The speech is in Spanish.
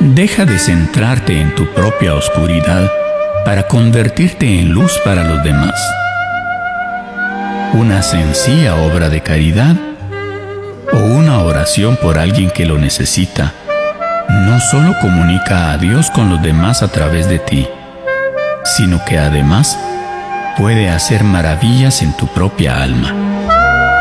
Deja de centrarte en tu propia oscuridad para convertirte en luz para los demás. Una sencilla obra de caridad o una oración por alguien que lo necesita no solo comunica a Dios con los demás a través de ti, sino que además puede hacer maravillas en tu propia alma.